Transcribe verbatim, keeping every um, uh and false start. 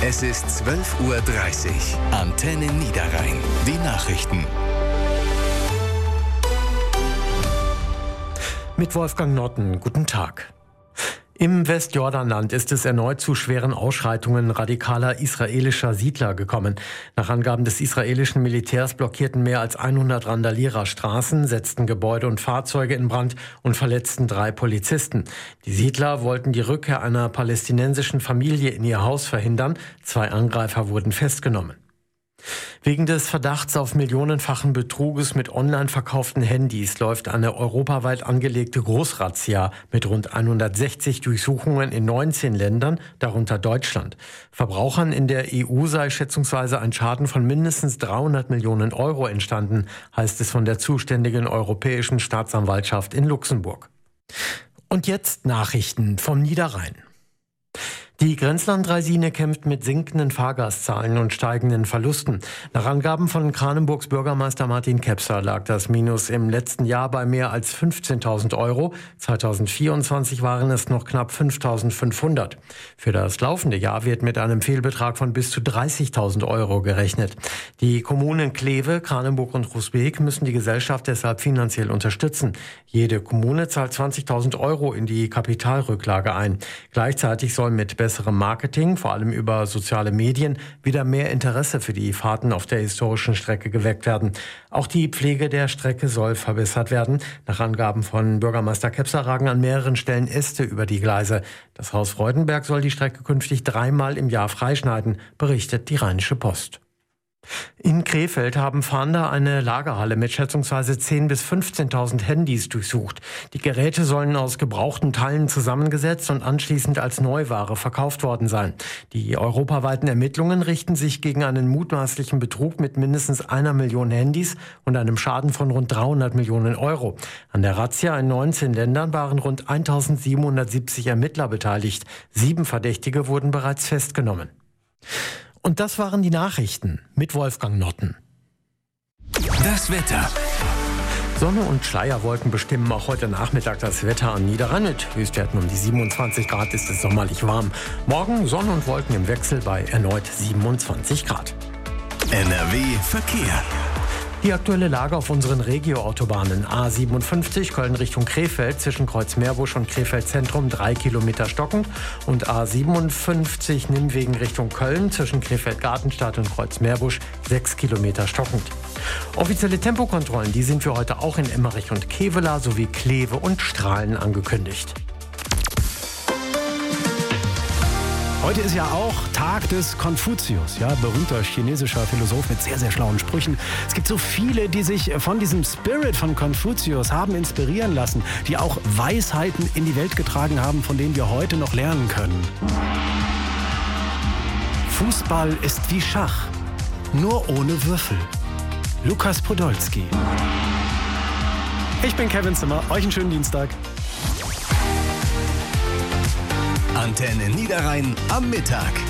Es ist zwölf Uhr dreißig. Antenne Niederrhein. Die Nachrichten. Mit Wolfgang Notten, guten Tag. Im Westjordanland ist es erneut zu schweren Ausschreitungen radikaler israelischer Siedler gekommen. Nach Angaben des israelischen Militärs blockierten mehr als hundert Randalierer Straßen, setzten Gebäude und Fahrzeuge in Brand und verletzten drei Polizisten. Die Siedler wollten die Rückkehr einer palästinensischen Familie in ihr Haus verhindern. Zwei Angreifer wurden festgenommen. Wegen des Verdachts auf millionenfachen Betruges mit online verkauften Handys läuft eine europaweit angelegte Großrazzia mit rund hundertsechzig Durchsuchungen in neunzehn Ländern, darunter Deutschland. Verbrauchern in der E U sei schätzungsweise ein Schaden von mindestens dreihundert Millionen Euro entstanden, heißt es von der zuständigen Europäischen Staatsanwaltschaft in Luxemburg. Und jetzt Nachrichten vom Niederrhein. Die Grenzland-Draisine kämpft mit sinkenden Fahrgastzahlen und steigenden Verlusten. Nach Angaben von Kranenburgs Bürgermeister Martin Kepser lag das Minus im letzten Jahr bei mehr als fünfzehntausend Euro. zweitausendvierundzwanzig waren es noch knapp fünftausendfünfhundert. Für das laufende Jahr wird mit einem Fehlbetrag von bis zu dreißigtausend Euro gerechnet. Die Kommunen Kleve, Kranenburg und Rusbeek müssen die Gesellschaft deshalb finanziell unterstützen. Jede Kommune zahlt zwanzigtausend Euro in die Kapitalrücklage ein. Gleichzeitig soll mit besserem Marketing, vor allem über soziale Medien, wieder mehr Interesse für die Fahrten auf der historischen Strecke geweckt werden. Auch die Pflege der Strecke soll verbessert werden. Nach Angaben von Bürgermeister Kepser ragen an mehreren Stellen Äste über die Gleise. Das Haus Freudenberg soll die Strecke künftig dreimal im Jahr freischneiden, berichtet die Rheinische Post. In Krefeld haben Fahnder eine Lagerhalle mit schätzungsweise zehntausend bis fünfzehntausend Handys durchsucht. Die Geräte sollen aus gebrauchten Teilen zusammengesetzt und anschließend als Neuware verkauft worden sein. Die europaweiten Ermittlungen richten sich gegen einen mutmaßlichen Betrug mit mindestens einer Million Handys und einem Schaden von rund dreihundert Millionen Euro. An der Razzia in neunzehn Ländern waren rund eintausendsiebenhundertsiebzig Ermittler beteiligt. Sieben Verdächtige wurden bereits festgenommen. Und das waren die Nachrichten mit Wolfgang Notten. Das Wetter. Sonne und Schleierwolken bestimmen auch heute Nachmittag das Wetter an Niederrhein. Mit Höchstwerten um die siebenundzwanzig Grad ist es sommerlich warm. Morgen Sonne und Wolken im Wechsel bei erneut siebenundzwanzig Grad. N R W Verkehr. Die aktuelle Lage auf unseren Regio-Autobahnen: A siebenundfünfzig Köln Richtung Krefeld zwischen Kreuzmeerbusch und Krefeld Zentrum drei Kilometer stockend und A siebenundfünfzig Nimwegen Richtung Köln zwischen Krefeld Gartenstadt und Kreuzmeerbusch sechs Kilometer stockend. Offizielle Tempokontrollen, die sind für heute auch in Emmerich und Kevela sowie Kleve und Strahlen angekündigt. Heute ist ja auch Tag des Konfuzius, ja, berühmter chinesischer Philosoph mit sehr, sehr schlauen Sprüchen. Es gibt so viele, die sich von diesem Spirit von Konfuzius haben inspirieren lassen, die auch Weisheiten in die Welt getragen haben, von denen wir heute noch lernen können. Fußball ist wie Schach, nur ohne Würfel. Lukas Podolski. Ich bin Kevin Zimmer, euch einen schönen Dienstag. Antenne Niederrhein am Mittag.